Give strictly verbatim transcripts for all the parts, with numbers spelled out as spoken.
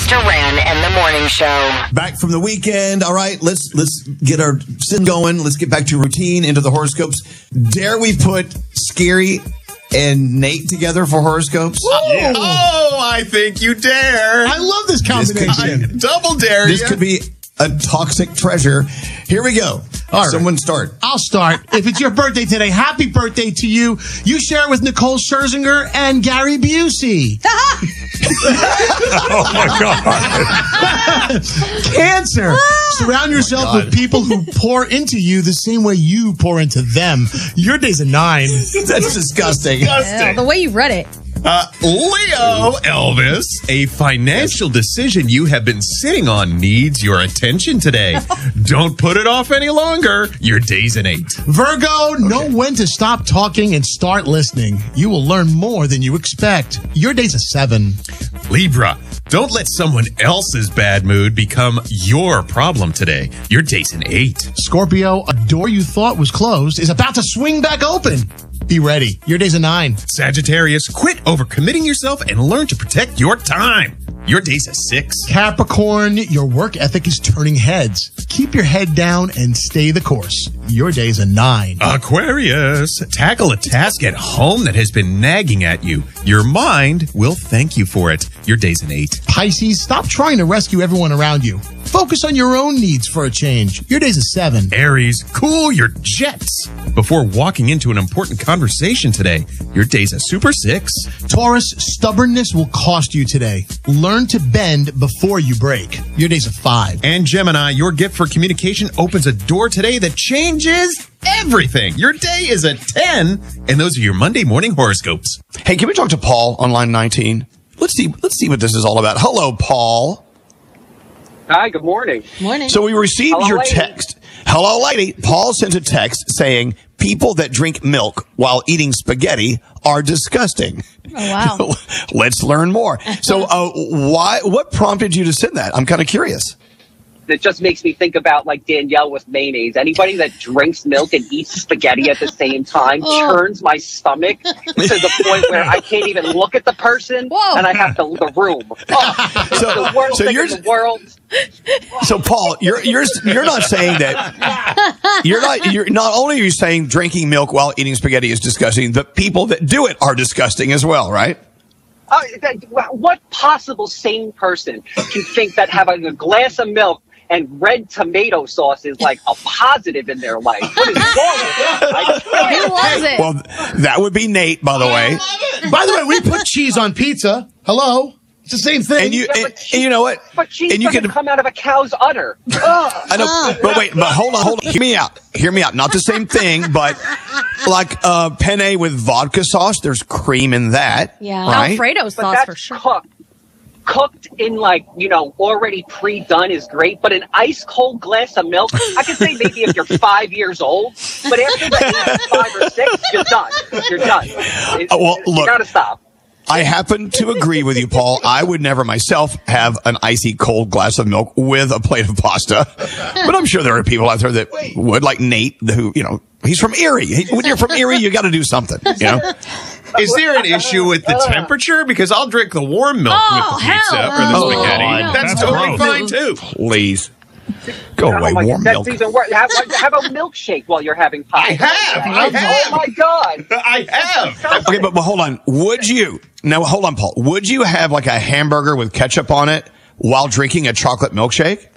Pastor Ren and the Morning Show. Back from the weekend. All right, let's let's get our sin going. Let's get back to routine, into the horoscopes. Dare we put Scary and Nate together for horoscopes? Yeah. Oh, I think you dare. I love this combination. This could, double dare This you. could be a toxic treasure. Here we go. All right. Someone start. I'll start. If it's your birthday today, happy birthday to you. You share with Nicole Scherzinger and Gary Busey. Oh, my God. Cancer. Surround yourself God. with people who pour into you the same way you pour into them. Your day's a nine. That's disgusting. Yeah, the way you read it. Uh, Leo, Elvis, a financial decision you have been sitting on needs your attention today. Don't put it off any longer. Your day's an eight. Virgo, know when to stop talking and start listening. You will learn more than you expect. Your day's a seven. Libra, don't let someone else's bad mood become your problem today. Your day's an eight. Scorpio, a door you thought was closed is about to swing back open. Be ready. Your day's a nine. Sagittarius, quit overcommitting yourself and learn to protect your time. Your day's a six. Capricorn, your work ethic is turning heads. Keep your head down and stay the course. Your day's a nine. Aquarius, tackle a task at home that has been nagging at you. Your mind will thank you for it. Your day's an eight. Pisces, stop trying to rescue everyone around you. Focus on your own needs for a change. Your day's a seven. Aries, cool your jets before walking into an important conversation today. Your day's a super six. Taurus, stubbornness will cost you today. Learn to bend before you break. Your day's a five. And Gemini, your gift for communication opens a door today that changes everything. Your day is a ten, and those are your Monday morning horoscopes. Hey, can we talk to Paul on line nineteen? Let's see. Let's see what this is all about. Hello, Paul. Hi, good morning. Morning. So we received Hello, your lady. text. Hello, lady. Paul sent a text saying people that drink milk while eating spaghetti are disgusting. Oh, wow. Let's learn more. So, uh, why? What prompted you to send that? I'm kind of curious. It just makes me think about like Danielle with mayonnaise. Anybody that drinks milk and eats spaghetti at the same time Oh. churns my stomach to the point where I can't even look at the person Whoa. and I have to leave the room. Oh, it's So- the worst so thing you're- in the world. So, Paul, you're you're you're not saying that you're not you're not only are you saying drinking milk while eating spaghetti is disgusting, the people that do it are disgusting as well, right? Uh, that, what possible sane person can think that having a glass of milk and red tomato sauce is like a positive in their life? What is wrong with them? I just can't. Who loves it? Well, that would be Nate, by the way. By the way, we put cheese on pizza. Hello? It's the same thing. And you Yeah, and, but and you know what? But cheese And you doesn't can come out of a cow's udder. Ugh. I know, but wait, but hold on, hold on. Hear me out. Hear me out. Not the same thing, but like uh, penne with vodka sauce. There's cream in that. yeah. Right? Alfredo But sauce that's for sure. cooked. Cooked in like, you know, already pre-done is great, but an ice cold glass of milk, I could say maybe if you're five years old, but after the age of five or six, you're done. You're done. It- Uh, well, you look. gotta stop. I happen to agree with you, Paul. I would never myself have an icy cold glass of milk with a plate of pasta, but I'm sure there are people out there that would, like Nate, who, you know, he's from Erie. He- When you're from Erie, you got to do something, you know? Is there an issue with the temperature? Because I'll drink the warm milk Oh, with the pizza hell or the no. spaghetti. Oh, no. That's, That's totally gross. fine too. Please. Go away, Oh my warm God, milk. that's even worse. Have, have a milkshake while you're having pie. I have, I Oh have. my God. I have. Okay, but, but hold on. Would you, now hold on, Paul. Would you have like a hamburger with ketchup on it while drinking a chocolate milkshake?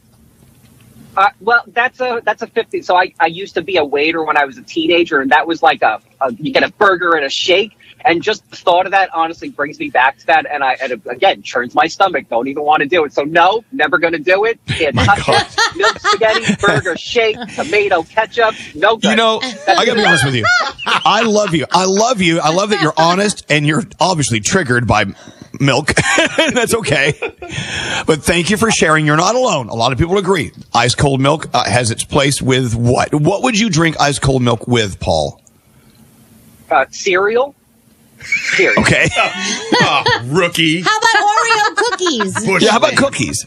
Uh, well, that's a that's a fifty. So I, I used to be a waiter when I was a teenager, and that was like a, a you get a burger and a shake, and just the thought of that honestly brings me back to that, and I and it, again churns my stomach. Don't even want to do it. So no, never going to do it. Can't touch it. Milk spaghetti, burger, shake, tomato, ketchup, no good. You know, I gotta be honest with you. I love you. I love you. I love that you're honest and you're obviously triggered by milk. That's okay. But thank you for sharing. You're not alone. A lot of people agree. Ice cold milk uh, has its place with what? What would you drink ice cold milk with, Paul? uh, cereal. Cereal. Okay. Oh, rookie. How about Oreo cookies? Bush Yeah, how about league. cookies?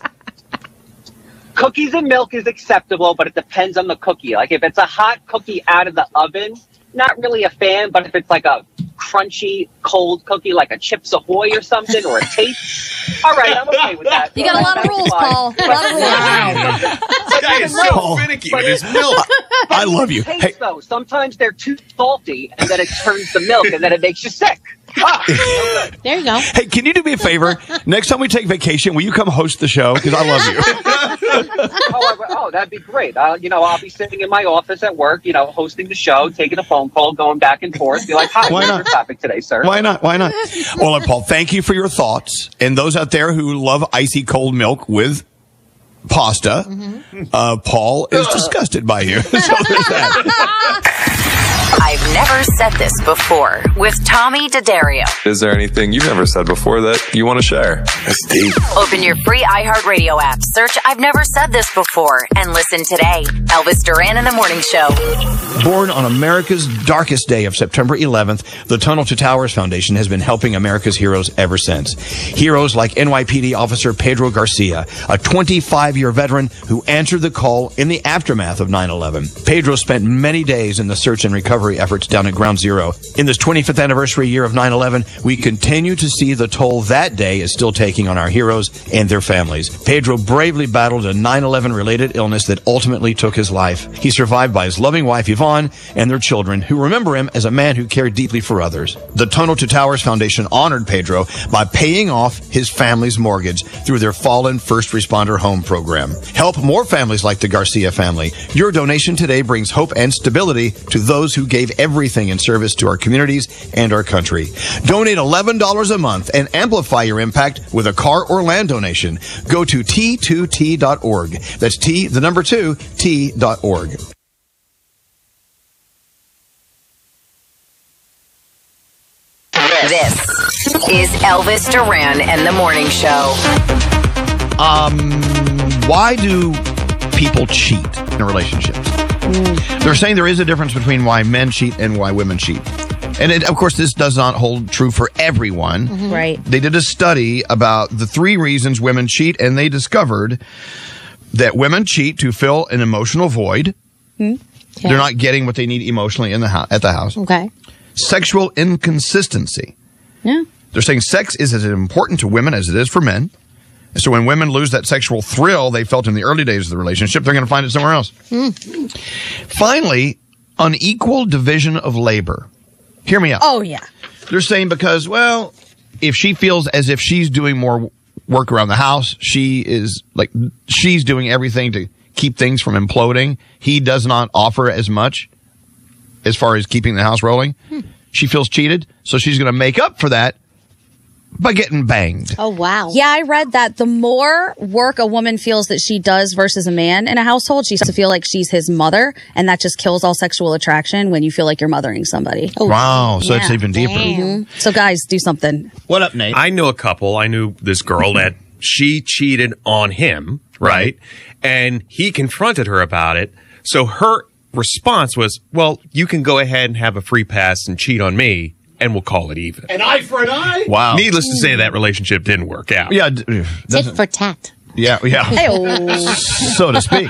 Cookies and milk is acceptable, but it depends on the cookie. Like if it's a hot cookie out of the oven, not really a fan. But if it's like a crunchy, cold cookie like a Chips Ahoy or something, or a tape. All right, I'm okay with that. You got a lot of That's rules, fine. Paul. A lot of rules. This guy is so finicky with his milk. I love you. Taste, Hey, though. Sometimes they're too salty, and then it turns to milk, and then it makes you sick. Ah, no good. There you go. hey, can you do me a favor? Next time we take vacation, will you come host the show? Because I love you. oh, I- oh, that'd be great. Uh, you know, I'll be sitting in my office at work, you know, hosting the show, taking a phone call, going back and forth. Be like, hi, Why what's not? your topic today, sir? Why not? Why not? Well, look, Paul, thank you for your thoughts. And those out there who love icy cold milk with pasta, uh, Paul is disgusted by you. So there's that. I've never said this before with Tommy D'Addario. Is there anything you've never said before that you want to share? That's deep. Open your free iHeartRadio app, search I've Never Said This Before, and listen today. Elvis Duran in the Morning Show. Born on America's darkest day of September eleventh, the Tunnel to Towers Foundation has been helping America's heroes ever since. Heroes like N Y P D officer Pedro Garcia, a twenty-five-year veteran who answered the call in the aftermath of nine eleven. Pedro spent many days in the search and recovery efforts down at Ground Zero. In this twenty-fifth anniversary year of nine eleven, we continue to see the toll that day is still taking on our heroes and their families. Pedro bravely battled a nine eleven related illness that ultimately took his life. He survived by his loving wife Yvonne and their children, who remember him as a man who cared deeply for others. The Tunnel to Towers Foundation honored Pedro by paying off his family's mortgage through their Fallen First Responder Home program. Help more families like the Garcia family. Your donation today brings hope and stability to those who gave everything in service to our communities and our country. Donate eleven dollars a month and amplify your impact with a car or land donation. Go to T two T dot org. That's T, the number two, T dot org. This is Elvis Duran and the Morning Show. Um, why do people cheat in relationships? They're saying there is a difference between why men cheat and why women cheat. And it, of course, this does not hold true for everyone. Right. They did a study about the three reasons women cheat, and they discovered that women cheat to fill an emotional void. Okay. They're not getting what they need emotionally in the ho- at the house. Okay. Sexual inconsistency. Yeah. They're saying sex is as important to women as it is for men. And so when women lose that sexual thrill they felt in the early days of the relationship, they're going to find it somewhere else. Mm. Finally, unequal division of labor. Hear me out. Oh, yeah. They're saying because, well, if she feels as if she's doing more work around the house, she is like, she's doing everything to keep things from imploding. He does not offer as much as far as keeping the house rolling. Hmm. She feels cheated, so she's going to make up for that by getting banged. Oh, wow. Yeah, I read that the more work a woman feels that she does versus a man in a household, she starts to feel like she's his mother, and that just kills all sexual attraction when you feel like you're mothering somebody. Oh, wow, so yeah. it's even deeper. Mm-hmm. So guys, do something. What up, Nate? I knew a couple. I knew this girl that she cheated on him, right? And he confronted her about it. So her response was, well, you can go ahead and have a free pass and cheat on me, and we'll call it even. An eye for an eye? Wow. Needless to say, that relationship didn't work out. Yeah. d- Tit doesn't- for tat. Yeah, yeah. Hey-oh. So to speak.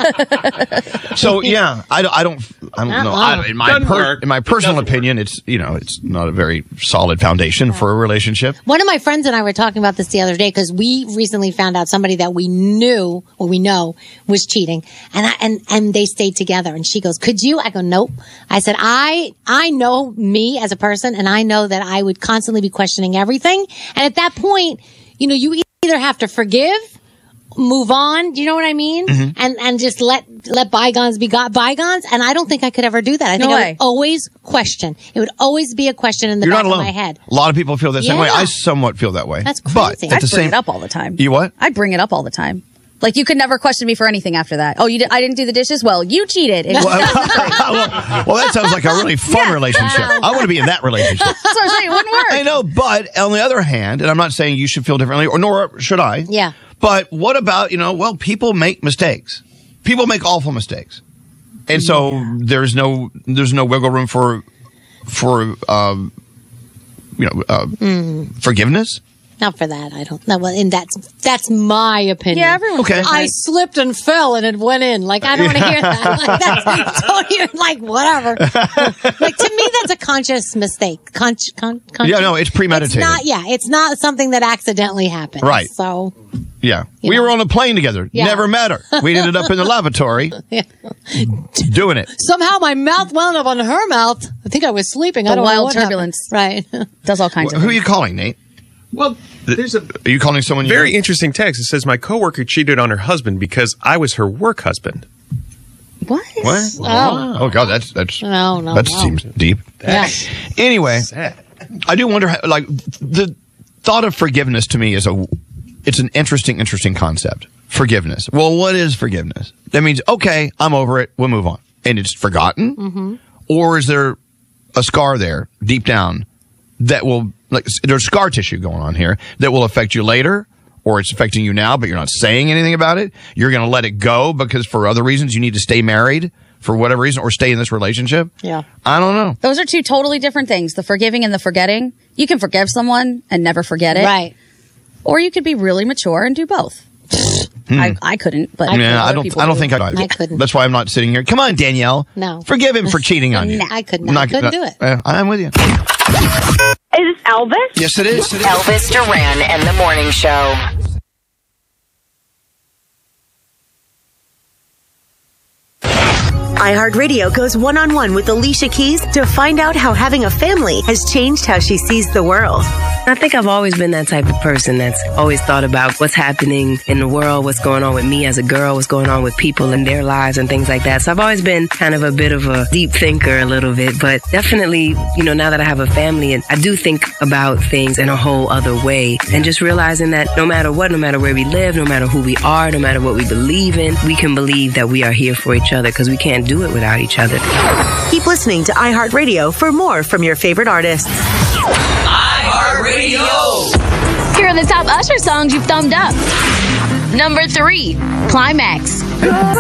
So yeah, I, don't- I don't, I don't know. I, in my Doesn't per, work. in my personal opinion, it's you know, it's not a very solid foundation for a relationship. One of my friends and I were talking about this the other day because we recently found out somebody that we knew or we know was cheating, and I, and and they stayed together. And she goes, "Could you?" I go, "Nope." I said, "I I know me as a person, and I know that I would constantly be questioning everything. And at that point, you know, you either have to forgive." Move on. Do you know what I mean? Mm-hmm. And and just let let bygones be got bygones. And I don't think I could ever do that. I think No I way. would always question. It would always be a question in the You're back not of alone. my head. A lot of people feel the same way. Yeah. I somewhat feel that way. That's But crazy. at I'd the bring same, it up all the time. You what? I'd bring it up all the time. Like, you could never question me for anything after that. Oh, you did, I didn't do the dishes? Well, you cheated. It was- well, well, that sounds like a really fun Yeah. relationship. I want to be in that relationship. That's what I'm saying. It wouldn't work. I know, but on the other hand, and I'm not saying you should feel differently, or nor should I. Yeah. But what about, you know, well, people make mistakes. People make awful mistakes. And so there's no there's no wiggle room for for um, you know uh, Mm. forgiveness. not for that. I don't know. Well, and that's that's my opinion. Yeah, everyone. Okay. I slipped and fell and it went in. Like, I don't want to hear that. Like, that's don't even, like, whatever. Like, to me, that's a conscious mistake. Con- con- con- Yeah, no, it's premeditated. It's not, yeah, it's not something that accidentally happened. Right. So, Yeah. You we know. were on a plane together. Yeah. Never met her. We ended up in the lavatory yeah. doing it. Somehow my mouth wound up on her mouth. I think I was sleeping. I The don't know wild what turbulence. happened. Right. Does all kinds Who of are things. you calling, Nate? Well, there's a Are you calling someone you very know? interesting text. It says, my coworker cheated on her husband because I was her work husband. What? What? Oh. Oh, God, that's, that's, No, no, that no. seems deep. Yeah. Anyway, Sad. I do wonder, how, like, the thought of forgiveness to me is a, it's an interesting, interesting concept. Forgiveness. Well, what is forgiveness? That means, okay, I'm over it. We'll move on. And it's forgotten? Mm-hmm. Or is there a scar there deep down that will, like, there's scar tissue going on here that will affect you later? Or it's affecting you now, but you're not saying anything about it? You're going to let it go because for other reasons you need to stay married for whatever reason or stay in this relationship? Yeah. I don't know. Those are two totally different things. The forgiving and the forgetting. You can forgive someone and never forget it. Right. Or you could be really mature and do both. I, I couldn't, but Yeah, other I don't. people I don't do. think I. I couldn't. That's why I'm not sitting here. Come on, Danielle. No. Forgive him for cheating on you. No, I couldn't. I couldn't do it. Uh, I'm with you. Is this Elvis? Yes, it is. It is. Elvis Duran and the Morning Show. iHeartRadio goes one-on-one with Alicia Keys to find out how having a family has changed how she sees the world. I think I've always been that type of person that's always thought about what's happening in the world, what's going on with me as a girl, what's going on with people in their lives and things like that. So I've always been kind of a bit of a deep thinker a little bit, but definitely, you know, now that I have a family, and I do think about things in a whole other way, and just realizing that no matter what, no matter where we live, no matter who we are, no matter what we believe in, we can believe that we are here for each other because we can't do it without each other. Keep listening to iHeartRadio for more from your favorite artists. iHeartRadio. Here are the top Usher songs you've thumbed up. Number three, Climax.